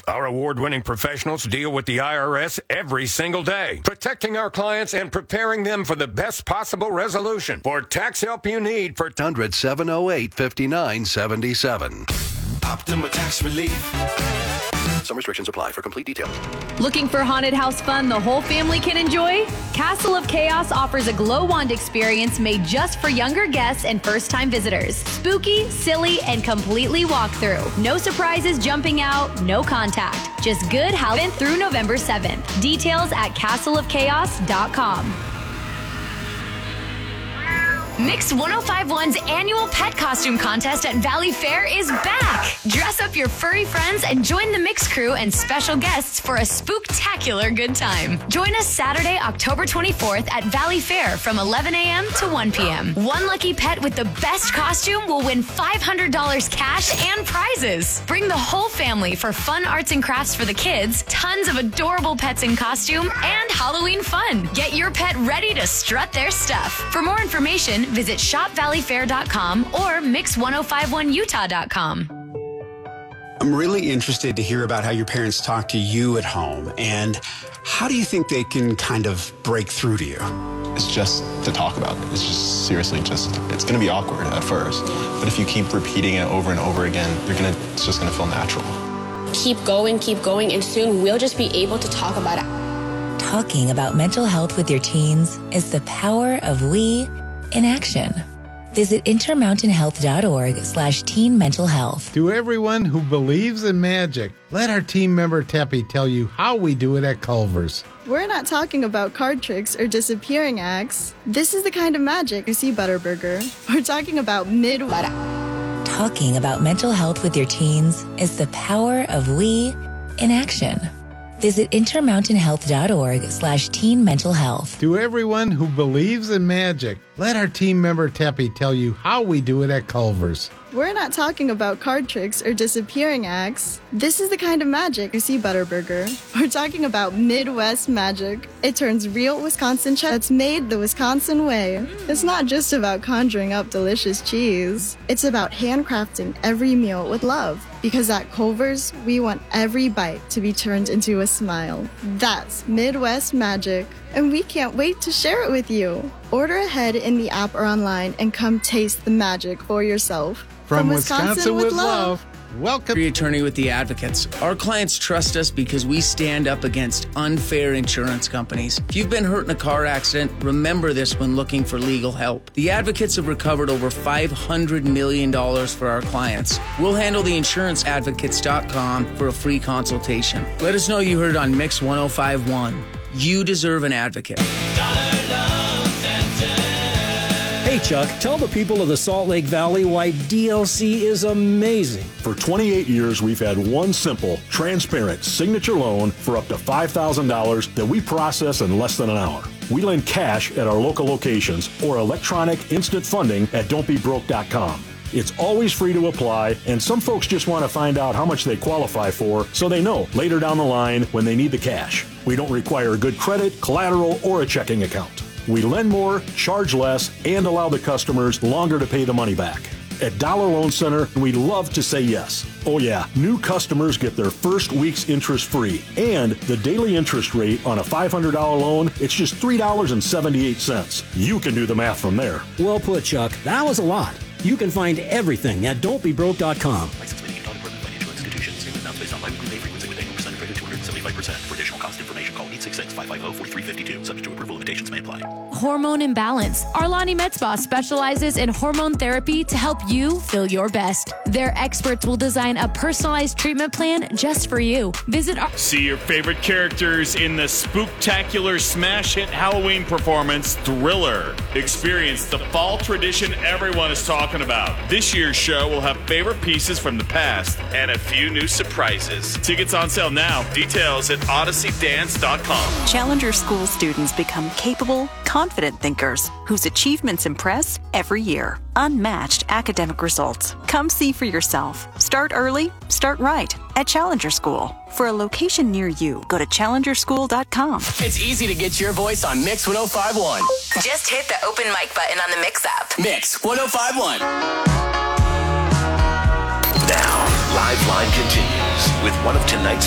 Our award-winning professionals deal with the IRS every single day, protecting our clients and preparing them for the best possible resolution. For tax help you need, for 800-708-5977. Optima Tax Relief. Some restrictions apply. For complete details. Looking for haunted house fun the whole family can enjoy? Castle of Chaos offers a glow wand experience made just for younger guests and first-time visitors. Spooky, silly, and completely walk-through. No surprises jumping out, no contact. Just good Halloween through November 7th. Details at castleofchaos.com. Mix 1051's annual pet costume contest at Valley Fair is back. Dress up your furry friends and join the Mix crew and special guests for a spooktacular good time. Join us Saturday, October 24th at Valley Fair from 11 a.m. to 1 p.m. One lucky pet with the best costume will win $500 cash and prizes. Bring the whole family for fun arts and crafts for the kids, tons of adorable pets in costume, and Halloween fun. Get your pet ready to strut their stuff. For more information, visit shopvalleyfair.com or mix1051utah.com. I'm really interested to hear about how your parents talk to you at home, and how do you think they can kind of break through to you? It's just to talk about. It's just seriously it's going to be awkward at first, but if you keep repeating it over and over again, it's just going to feel natural. Keep going, and soon we'll just be able to talk about it. Talking about mental health with your teens is the power of we in action. Visit intermountainhealth.org/teen mental health. To everyone who believes in magic, let our team member Teppy tell you how we do it at Culver's. We're not talking about card tricks or disappearing acts. This is the kind of magic you see Butterburger. We're talking about Talking about mental health with your teens is the power of we in action. Visit intermountainhealth.org/teen mental health. To everyone who believes in magic, let our team member Teppy tell you how we do it at Culver's. We're not talking about card tricks or disappearing acts. This is the kind of magic you see Butterburger. We're talking about Midwest magic. It turns real Wisconsin cheddar that's made the Wisconsin way. It's not just about conjuring up delicious cheese. It's about handcrafting every meal with love. Because at Culver's, we want every bite to be turned into a smile. That's Midwest magic. And we can't wait to share it with you. Order ahead in the app or online and come taste the magic for yourself. From Wisconsin with love. Welcome. Attorney with the Advocates. Our clients trust us because we stand up against unfair insurance companies. If you've been hurt in a car accident, remember this when looking for legal help. The Advocates have recovered over $500 million for our clients. We'll handle the insuranceadvocates.com for a free consultation. Let us know you heard it on Mix 1051. You deserve an advocate. Hey, Chuck, tell the people of the Salt Lake Valley why DLC is amazing. For 28 years, we've had one simple, transparent signature loan for up to $5,000 that we process in less than an hour. We lend cash at our local locations or electronic instant funding at don'tbebroke.com. It's always free to apply, and some folks just want to find out how much they qualify for so they know later down the line when they need the cash. We don't require good credit, collateral, or a checking account. We lend more, charge less, and allow the customers longer to pay the money back. At Dollar Loan Center, we love to say yes. Oh yeah, new customers get their first week's interest free. And the daily interest rate on a $500 loan, it's just $3.78. You can do the math from there. Well put, Chuck. That was a lot. You can find everything at don'tbebroke.com. License Committee, non-reported financial institutions. Statement amounts based on biweekly pay frequency with annual percentage rate of 275%. For additional cost information, call 866-550-4352. Subject to approval, limitations may apply. Hormone Imbalance. Arlani Metzboss specializes in hormone therapy to help you feel your best. Their experts will design a personalized treatment plan just for you. Visit our... See your favorite characters in the spooktacular smash hit Halloween performance, Thriller. Experience the fall tradition everyone is talking about. This year's show will have favorite pieces from the past and a few new surprises. Tickets on sale now. Details at odysseydance.com. Challenger School students become capable, confident thinkers whose achievements impress every year. Unmatched academic results. Come see for yourself. Start early, start right at Challenger School. For a location near you, go to challengerschool.com. It's easy to get your voice on Mix 1051. Just hit the open mic button on the Mix app. Mix 1051. Now, Lifeline continues with one of tonight's